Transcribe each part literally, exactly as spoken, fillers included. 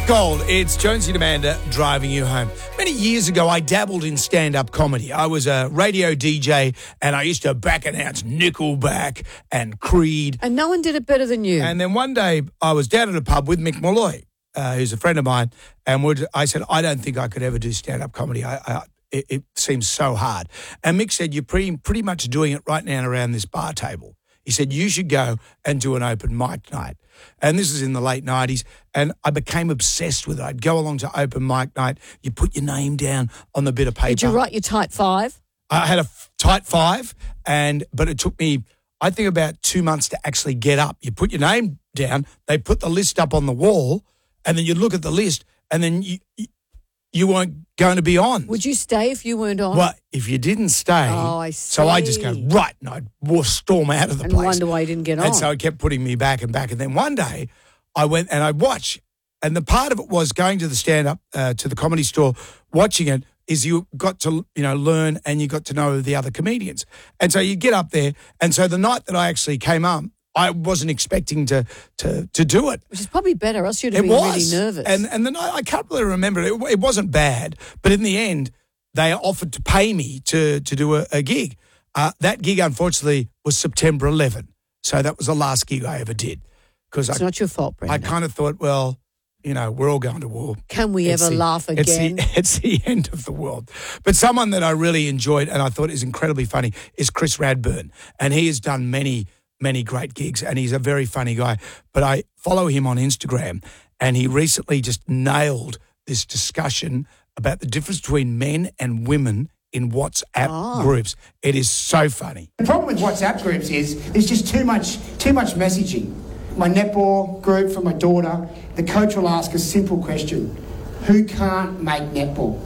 Gold, it's Jonesy and Amanda driving you home. Many years ago, I dabbled in stand-up comedy. I was a radio D J, and I used to back-announce Nickelback and Creed. And no one did it better than you. And then one day, I was down at a pub with Mick Malloy, uh, who's a friend of mine, and would, I said, I don't think I could ever do stand-up comedy. I, I, it, it seems so hard. And Mick said, you're pretty, pretty much doing it right now around this bar table. He said, you should go and do an open mic night. And this is in the late nineties, and I became obsessed with it. I'd go along to open mic night. You put your name down on the bit of paper. Did you write your tight five? I had a f- tight five, and but it took me, I think, about two months to actually get up. You put your name down, they put the list up on the wall, and then you look at the list, and then you you, you weren't going to be on. Would you stay if you weren't on? Well, if you didn't stay, oh, I see. So I just go, right, and I'd w- storm out of the and place. And wonder why you didn't get on. And so it kept putting me back and back. And then one day I went and I watched, and the part of it was going to the stand-up, uh, to the Comedy Store, watching it, is you got to, you know, learn and you got to know the other comedians. And so you get up there, and so the night that I actually came up, I wasn't expecting to to to do it. Which is probably better, else you'd have it been was. really nervous. And and the night, I can't really remember it. It wasn't bad, but in the end, they offered to pay me to to do a, a gig. Uh, that gig, unfortunately, was September eleventh. So that was the last gig I ever did. Because It's I, not your fault, Brendan. I kind of thought, well, you know, we're all going to war. Can we It's ever the- laugh It's again? the, it's the end of the world. But someone that I really enjoyed and I thought is incredibly funny is Chris Radburn. And he has done many, many great gigs, and he's a very funny guy. But I follow him on Instagram, and he recently just nailed this discussion about the difference between men and women in WhatsApp Oh. groups. It is so funny. The problem with WhatsApp groups is there's just too much too much messaging. My netball group for my daughter, the coach will ask a simple question. Who can't make netball?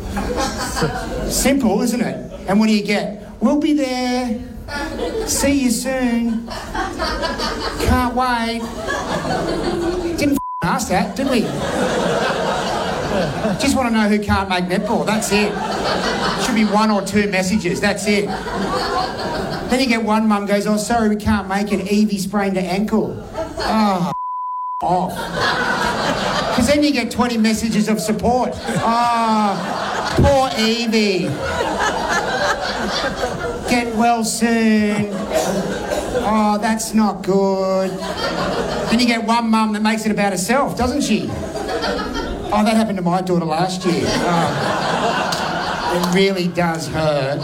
Simple, isn't it? And what do you get? We'll be there. See you soon. Can't wait. Didn't f- ask that, did we? Just want to know who can't make netball. That's it. Should be one or two messages. That's it. Then you get one mum goes, oh, sorry, we can't make it. Evie sprained her ankle. Oh, off. Because then you get twenty messages of support. Oh, poor Evie. Get well soon. Oh, that's not good. Then you get one mum that makes it about herself, doesn't she? Oh, that happened to my daughter last year. Oh, it really does hurt.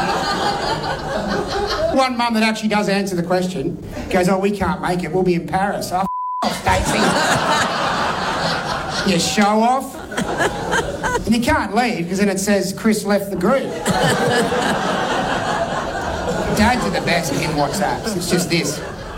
One mum that actually does answer the question goes, oh, we can't make it. We'll be in Paris. Oh, f*** off, Stacey. You show off. And you can't leave because then it says Chris left the group. Dads are the best in WhatsApps. It's just this.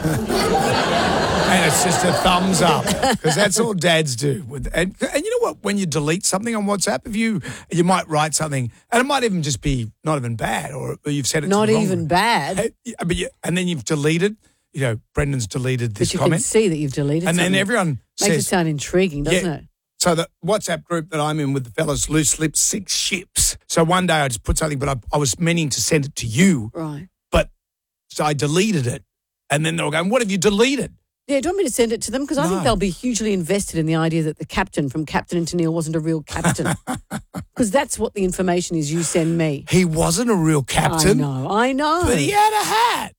And it's just a thumbs up, because that's all dads do. With and, and you know what? When you delete something on WhatsApp, if you you might write something, and it might even just be not even bad, or you've said it Not to the wrong even one. bad. Hey, yeah, but you, and then you've deleted. You know, Brendan's deleted this But you comment, can see that you've deleted and then something. everyone Makes says, it sound intriguing, doesn't Yeah. it? So the WhatsApp group that I'm in with the fellas, Loose Lips, six ships. So one day I just put something, but I, I was meaning to send it to you, Right. but so I deleted it, and then they were going, "What have you deleted?" Yeah, do you want me to send it to them? Because I No. think they'll be hugely invested in the idea that the captain from Captain and Tennille wasn't a real captain. Because that's what the information is you send me. He wasn't a real captain, I know, I know. but he had a hat.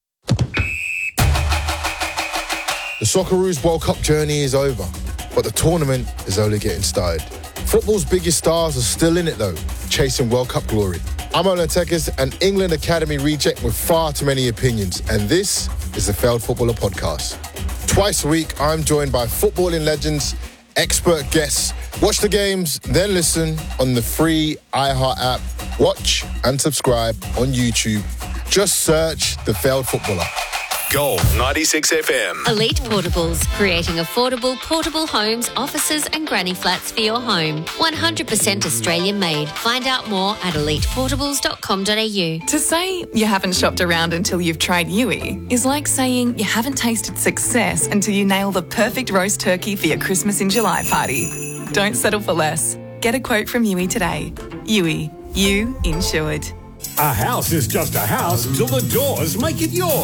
The Socceroos World Cup journey is over, but the tournament is only getting started. Football's biggest stars are still in it though, chasing World Cup glory. I'm Olan Tekis, an England Academy reject with far too many opinions, and this is the Failed Footballer Podcast. Twice a week, I'm joined by footballing legends, expert guests. Watch the games, then listen on the free iHeart app. Watch and subscribe on YouTube. Just search The Failed Footballer. Gold ninety-six F M. Elite Portables, creating affordable portable homes, offices and granny flats for your home. one hundred percent Australian made. Find out more at elite portables dot com dot a u. To say you haven't shopped around until you've tried Yui is like saying you haven't tasted success until you nail the perfect roast turkey for your Christmas in July party. Don't settle for less. Get a quote from Yui today. Yui, you insured. A house is just a house till the doors make it yours.